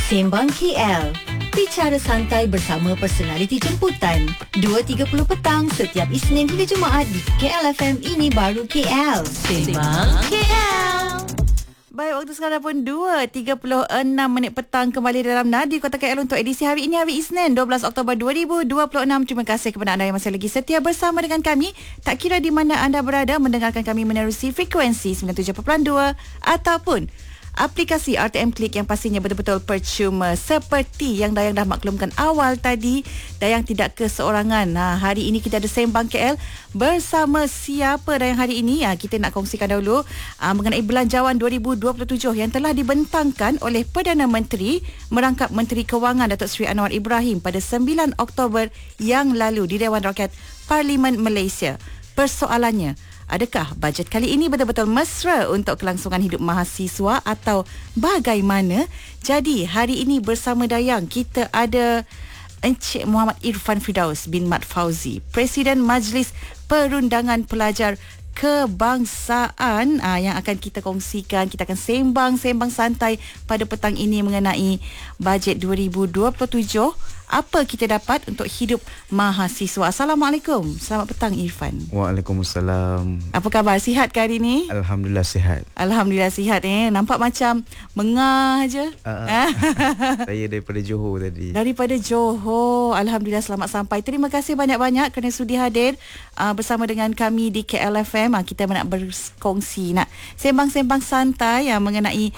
Sembang KL. Bicara santai bersama personaliti jemputan. 2.30 petang setiap Isnin hingga Jumaat di KL FM. Ini baru KL. Sembang KL. Baik, waktu sekarang pun 2.36 petang kembali dalam Nadi Kota KL untuk edisi hari ini, hari Isnin 12 Oktober 2026. Terima kasih kepada anda yang masih lagi setia bersama dengan kami. Tak kira di mana anda berada mendengarkan kami menerusi frekuensi 97.2 ataupun aplikasi RTM Klik yang pastinya betul-betul percuma. Seperti yang Dayang dah maklumkan awal tadi, Dayang tidak keseorangan. Hari ini kita ada Sembang KL bersama siapa Dayang hari ini? Kita nak kongsikan dahulu mengenai Belanjawan 2027 yang telah dibentangkan oleh Perdana Menteri merangkap Menteri Kewangan Datuk Seri Anwar Ibrahim pada 9 Oktober yang lalu di Dewan Rakyat Parlimen Malaysia. Persoalannya, adakah bajet kali ini betul-betul mesra untuk kelangsungan hidup mahasiswa atau bagaimana? Jadi hari ini bersama Dayang kita ada Encik Muhammad Irfan Firdaus bin Mat Fauzi, Presiden Majlis Perundangan Pelajar Kebangsaan, yang akan kita kongsikan. Kita akan sembang santai pada petang ini mengenai bajet 2027. Apa kita dapat untuk hidup mahasiswa. Assalamualaikum. Selamat petang Irfan. Waalaikumsalam. Apa khabar? Sihat ke hari ni? Alhamdulillah sihat. Alhamdulillah sihat. Nampak macam mengah je. Saya daripada Johor tadi. Daripada Johor. Alhamdulillah selamat sampai. Terima kasih banyak-banyak kerana sudi hadir bersama dengan kami di KLFM. Kita nak berkongsi, nak sembang-sembang santai mengenai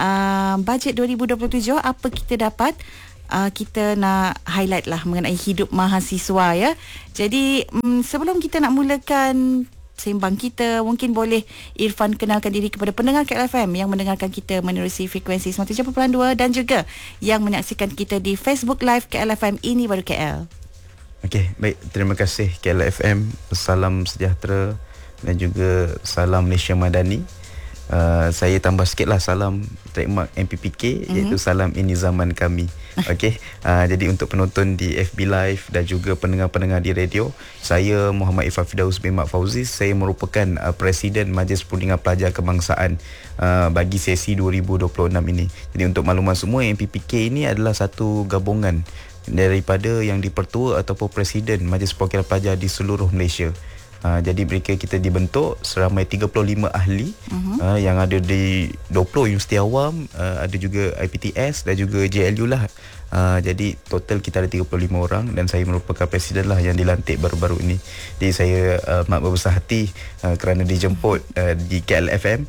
bajet 2027. Apa kita dapat? Kita nak highlight lah mengenai hidup mahasiswa ya. Jadi sebelum kita nak mulakan sembang kita, mungkin boleh Irfan kenalkan diri kepada pendengar KLFM yang mendengarkan kita menerusi frekuensi 97.2 dan juga yang menyaksikan kita di Facebook Live KLFM Ini Baru KL. Okey, baik. Terima kasih KLFM. Salam sejahtera dan juga salam Malaysia Madani. Saya tambah sikitlah salam trademark MPPK, iaitu salam ini zaman kami. Okey, jadi untuk penonton di FB Live dan juga pendengar-pendengar di radio, saya Muhammad Irfan Firdaus bin Mat Fauzi. Saya merupakan Presiden Majlis Perundingan Pelajar Kebangsaan bagi sesi 2026 ini. Jadi untuk makluman semua, MPPK ini adalah satu gabungan daripada yang dipertua ataupun Presiden Majlis Perwakilan Pelajar di seluruh Malaysia. Jadi mereka kita dibentuk seramai 35 ahli yang ada di 20 universiti awam, ada juga IPTS dan juga JLU lah. Jadi total kita ada 35 orang dan saya merupakan presiden lah yang dilantik baru-baru ini. Jadi saya amat berbesar hati kerana dijemput di KLFM.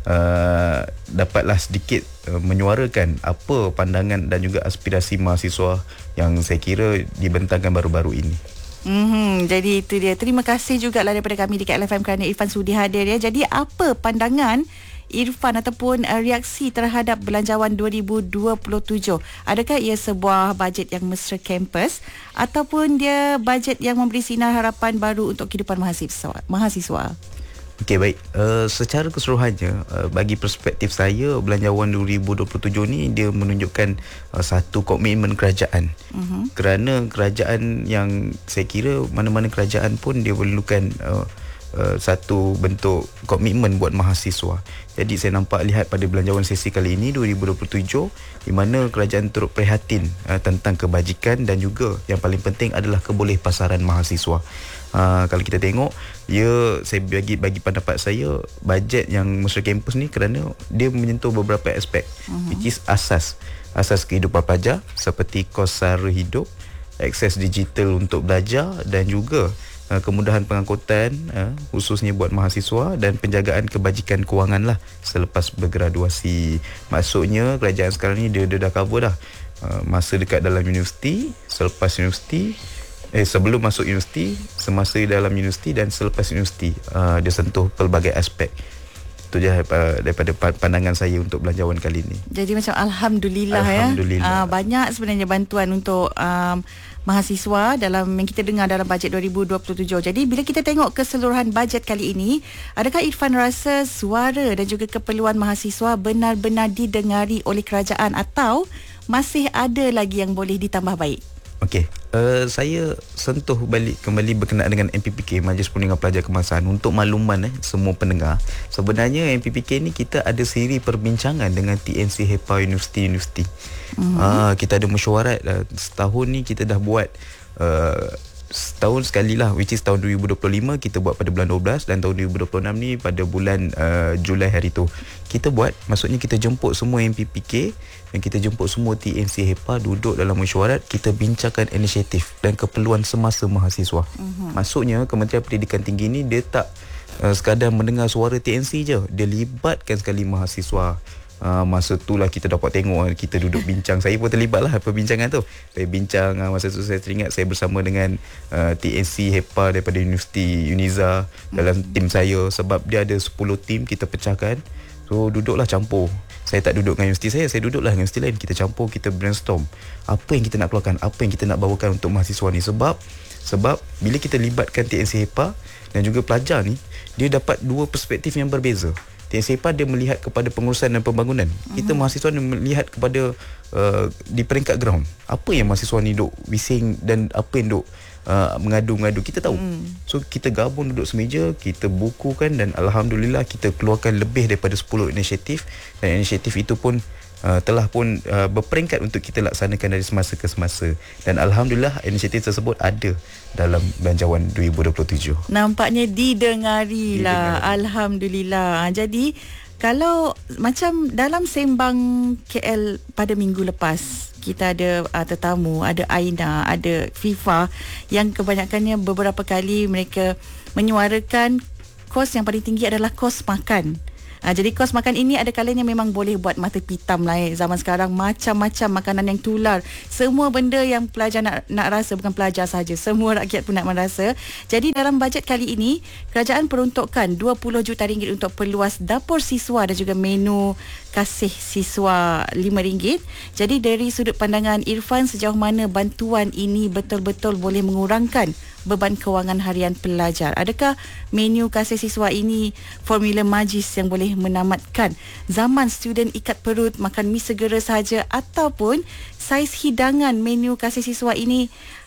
Dapatlah sedikit menyuarakan apa pandangan dan juga aspirasi mahasiswa yang saya kira dibentangkan baru-baru ini. Jadi itu dia. Terima kasih jugalah daripada kami di KLFM kerana Irfan sudi hadir ya. Jadi apa pandangan Irfan ataupun reaksi terhadap Belanjawan 2027? Adakah ia sebuah bajet yang mesra kampus ataupun dia bajet yang memberi sinar harapan baru untuk kehidupan mahasiswa? Okey, baik. Secara keseluruhannya, bagi perspektif saya, Belanjawan 2027 ni dia menunjukkan satu komitmen kerajaan. Kerana kerajaan yang saya kira mana-mana kerajaan pun dia perlukan satu bentuk komitmen buat mahasiswa. Jadi saya nampak lihat pada Belanjawan sesi kali ini 2027 di mana kerajaan turut prihatin tentang kebajikan dan juga yang paling penting adalah kebolehpasaran mahasiswa. Kalau kita tengok, saya bagi pendapat saya, bajet yang mesra kampus ni kerana dia menyentuh beberapa aspek, which is asas kehidupan pelajar seperti kos sara hidup, akses digital untuk belajar dan juga kemudahan pengangkutan khususnya buat mahasiswa dan penjagaan kebajikan kewangan lah selepas bergraduasi. Maksudnya kerajaan sekarang ni dia dah cover dah masa dekat dalam universiti, selepas universiti, sebelum masuk universiti, semasa dalam universiti dan selepas universiti. Dia sentuh pelbagai aspek. Itu je daripada pandangan saya untuk Belanjawan kali ini. Jadi macam Alhamdulillah ya. Banyak sebenarnya bantuan untuk mahasiswa dalam yang kita dengar dalam bajet 2027. Jadi bila kita tengok keseluruhan bajet kali ini, adakah Irfan rasa suara dan juga keperluan mahasiswa benar-benar didengari oleh kerajaan atau masih ada lagi yang boleh ditambah baik? Okey, Saya sentuh balik kembali berkenaan dengan MPPK, Majlis Perundingan Pelajar Kebangsaan. Untuk makluman semua pendengar, sebenarnya MPPK ni kita ada siri perbincangan dengan TNC HEPA universiti-universiti. Kita ada mesyuarat setahun ni kita dah buat setahun sekali lah, which is tahun 2025 kita buat pada bulan 12 dan tahun 2026 ni pada bulan Julai hari tu kita buat. Maksudnya kita jemput semua MPPK dan kita jemput semua TNC HEPA duduk dalam mesyuarat, kita bincangkan inisiatif dan keperluan semasa mahasiswa. Maksudnya Kementerian Pendidikan Tinggi ni dia tak sekadar mendengar suara TNC je, dia libatkan sekali mahasiswa. Masa tu lah kita dapat tengok, kita duduk bincang. Saya pun terlibat lah perbincangan tu. Saya bincang, masa tu saya teringat saya bersama dengan TNC HEPA daripada Universiti Uniza dalam tim saya, sebab dia ada 10 tim kita pecahkan. So duduklah campur. Saya tak duduk dengan universiti saya duduklah dengan universiti lain. Kita campur, kita brainstorm apa yang kita nak keluarkan, apa yang kita nak bawakan untuk mahasiswa ni. Sebab bila kita libatkan TNC HEPA dan juga pelajar ni, dia dapat dua perspektif yang berbeza. TNC HEPA dia melihat kepada pengurusan dan pembangunan. Kita mahasiswa ni melihat kepada di peringkat ground. Apa yang mahasiswa ni duk bising dan apa yang duk mengadu-ngadu, kita tahu. So kita gabung duduk semeja, kita bukukan dan alhamdulillah kita keluarkan lebih daripada 10 inisiatif, dan inisiatif itu pun telah pun berperingkat untuk kita laksanakan dari semasa ke semasa, dan alhamdulillah inisiatif tersebut ada dalam Belanjawan 2027. Nampaknya didengari lah. Alhamdulillah. Jadi kalau macam dalam Sembang KL pada minggu lepas, kita ada tetamu, ada Aina, ada FIFA, yang kebanyakannya beberapa kali mereka menyuarakan kos yang paling tinggi adalah kos makan. Jadi kos makan ini ada kalanya memang boleh buat mata pitam lah. Zaman sekarang macam-macam makanan yang tular. Semua benda yang pelajar nak rasa, bukan pelajar saja, semua rakyat pun nak merasa. Jadi dalam bajet kali ini, kerajaan peruntukkan 20 juta ringgit untuk perluas dapur siswa dan juga menu kasih siswa RM5. Jadi dari sudut pandangan Irfan, sejauh mana bantuan ini betul-betul boleh mengurangkan beban kewangan harian pelajar? Adakah menu kasih siswa ini formula majlis yang boleh menamatkan zaman student ikat perut makan mi segera saja, ataupun saiz hidangan menu kasih siswa ini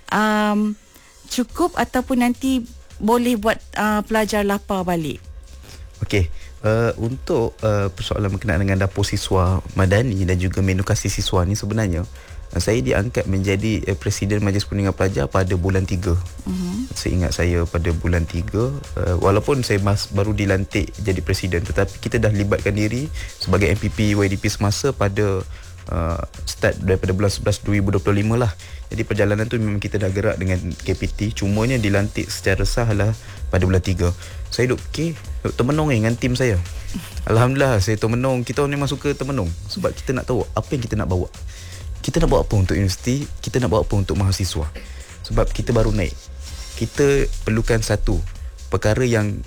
cukup ataupun nanti boleh buat pelajar lapar balik? Okey, untuk persoalan berkenaan dengan dapur siswa madani dan juga menu kasih siswa ni, sebenarnya saya diangkat menjadi Presiden Majlis Perundingan Pelajar pada bulan 3. Seingat saya pada bulan 3, walaupun saya baru dilantik jadi Presiden, tetapi kita dah libatkan diri sebagai MPP YDP semasa pada start daripada bulan 11 2025 lah. Jadi perjalanan tu memang kita dah gerak dengan KPT, cumanya dilantik secara sah lah pada bulan 3. Saya duk termenung dengan tim saya. Alhamdulillah saya termenung. Kita memang suka termenung sebab kita nak tahu apa yang kita nak bawa. Kita nak buat apa untuk universiti, kita nak buat apa untuk mahasiswa. Sebab kita baru naik. Kita perlukan satu perkara yang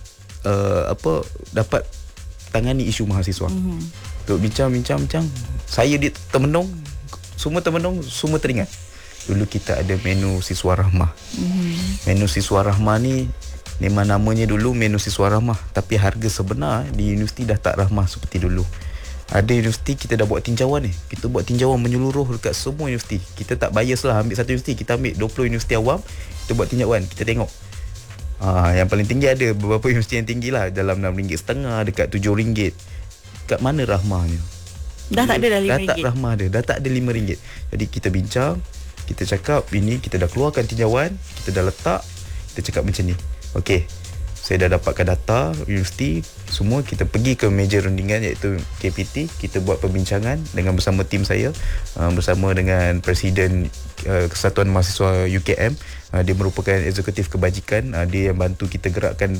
dapat tangani isu mahasiswa. Untuk bincang. Saya termenung, semua termenung, semua teringat. Dulu kita ada menu siswa rahmah. Menu siswa rahmah ni memang namanya dulu menu siswa rahmah, tapi harga sebenar di universiti dah tak rahmah seperti dulu. Ada universiti kita dah buat tinjauan ni. Kita buat tinjauan menyeluruh dekat semua universiti. Kita tak bias lah ambil satu universiti. Kita ambil 20 universiti awam. Kita buat tinjauan. Kita tengok. Yang paling tinggi ada beberapa universiti yang tinggi lah. Dalam RM6.5, dekat RM7. Kat mana rahmahnya? Dah tak ada dah RM5. Dah tak rahmah dia. Dah tak ada RM5. Jadi kita bincang. Kita cakap ini kita dah keluarkan tinjauan. Kita dah letak. Kita cakap macam ni. Okey. Saya dah dapatkan data universiti semua, kita pergi ke meja rundingan iaitu KPT, kita buat perbincangan dengan bersama tim saya, bersama dengan Presiden Kesatuan Mahasiswa UKM, dia merupakan eksekutif kebajikan, dia yang bantu kita gerakkan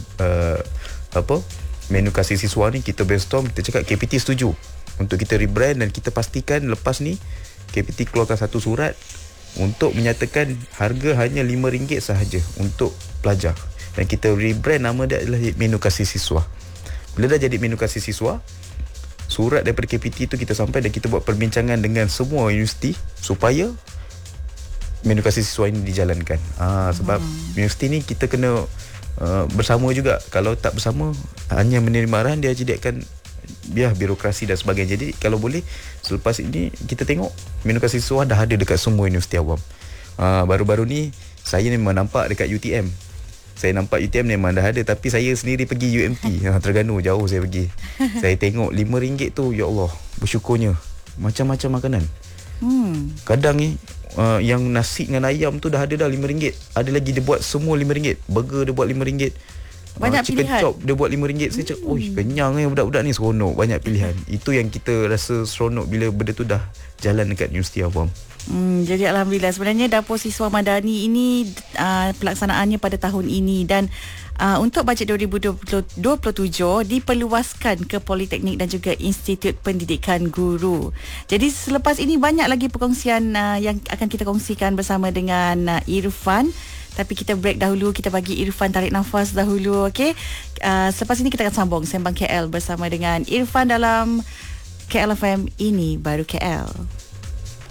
menu kasih siswa ni. Kita brainstorm, kita cakap KPT setuju untuk kita rebrand, dan kita pastikan lepas ni KPT keluarkan satu surat untuk menyatakan harga hanya RM5 sahaja untuk pelajar. Dan kita rebrand nama dia adalah menu kasih siswa. Bila dah jadi menu kasih siswa, surat daripada KPT itu kita sampai dan kita buat perbincangan dengan semua universiti supaya menu kasih siswa ini dijalankan. Sebab universiti ni kita kena bersama juga. Kalau tak bersama, hanya menerima arahan, dia jadi akan birokrasi dan sebagainya. Jadi kalau boleh selepas ini kita tengok menu kasih siswa dah ada dekat semua universiti awam. Baru-baru ni saya memang nampak dekat UTM. Saya nampak UTM memang dah ada, tapi saya sendiri pergi UMT. Terengganu jauh saya pergi. Saya tengok RM5 tu, ya Allah, bersyukurnya. Macam-macam makanan. Kadang ni yang nasi dengan ayam tu dah ada dah RM5. Ada lagi dia buat semua RM5. Burger dia buat RM5. Banyak chicken pilihan. chop dia buat RM5. Saya cakap, oi, kenyang budak-budak ni, seronok, banyak pilihan. Itu yang kita rasa seronok bila benda tu dah jalan dekat Universiti Awam. Jadi Alhamdulillah, sebenarnya Dapur Siswa Madani ini pelaksanaannya pada tahun ini, dan untuk bajet 2027 diperluaskan ke Politeknik dan juga Institut Pendidikan Guru. Jadi selepas ini banyak lagi perkongsian yang akan kita kongsikan bersama dengan Irfan. Tapi kita break dahulu, kita bagi Irfan tarik nafas dahulu, okey? Selepas ini kita akan sambung Sembang KL bersama dengan Irfan dalam KL FM, ini baru KL.